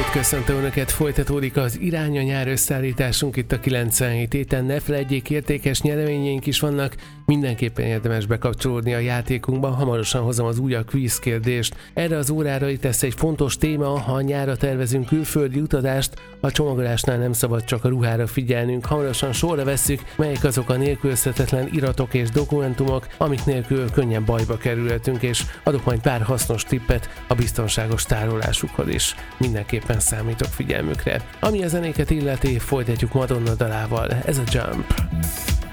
napot köszöntöm Önöket, folytatódik az Irány a nyár összeállításunk itt a 97 héten. Ne felejtjék, értékes nyereményeink is vannak, mindenképpen érdemes bekapcsolódni a játékunkban. Hamarosan hozom az újabb quiz kérdést. Erre az órára itt lesz egy fontos téma, ha nyárra tervezünk külföldi utazást, a csomagolásnál nem szabad csak a ruhára figyelnünk. Hamarosan sorra vesszük, melyek azok a nélkülözhetetlen iratok és dokumentumok, amik nélkül könnyen bajba kerülhetünk, és adok majd pár hasznos tippet a biztonságos tárolásukhoz is. Mindenképpen számítok figyelmükre. Ami a zenéket illeti, folytatjuk Madonna dalával. Ez a Jump.